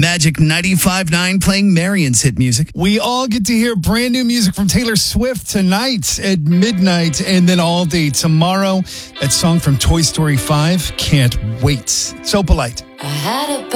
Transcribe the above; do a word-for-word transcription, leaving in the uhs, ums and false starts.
Magic ninety-five point nine playing Marion's hit music. We all get to hear brand new music from Taylor Swift tonight at midnight and then all day tomorrow. That song from Toy Story five. Can't wait. So polite. I had a